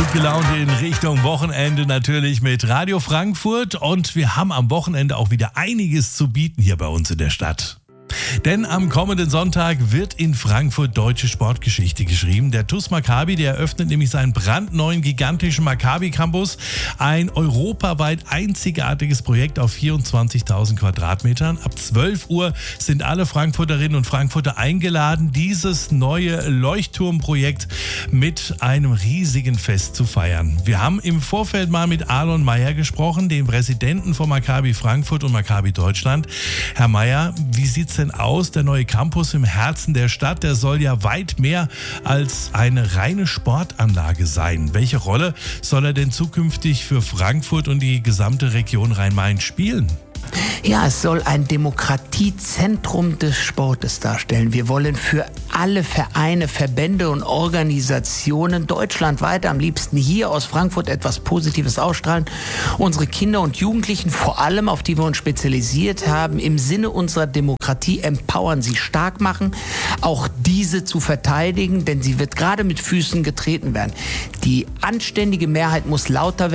gut gelaunt in Richtung Wochenende natürlich mit Radio Frankfurt und wir haben am Wochenende auch wieder einiges zu bieten hier bei uns in der Stadt. Denn am kommenden Sonntag wird in Frankfurt deutsche Sportgeschichte geschrieben. Der TuS Maccabi, der eröffnet nämlich seinen brandneuen gigantischen Maccabi Campus. Ein europaweit einzigartiges Projekt auf 24.000 Quadratmetern. Ab 12 Uhr sind alle Frankfurterinnen und Frankfurter eingeladen, dieses neue Leuchtturmprojekt mit einem riesigen Fest zu feiern. Wir haben im Vorfeld mal mit Alon Meyer gesprochen, dem Präsidenten von Maccabi Frankfurt und Maccabi Deutschland. Herr Meyer, wie sieht's denn aus? Der neue Campus im Herzen der Stadt, der soll ja weit mehr als eine reine Sportanlage sein. Welche Rolle soll er denn zukünftig für Frankfurt und die gesamte Region Rhein-Main spielen? Ja, es soll ein Demokratiezentrum des Sportes darstellen. Wir wollen für alle Vereine, Verbände und Organisationen deutschlandweit, am liebsten hier aus Frankfurt, etwas Positives ausstrahlen. Unsere Kinder und Jugendlichen, vor allem auf die wir uns spezialisiert haben, im Sinne unserer Demokratie empowern, sie stark machen, auch diese zu verteidigen, denn sie wird gerade mit Füßen getreten werden. Die anständige Mehrheit muss lauter werden.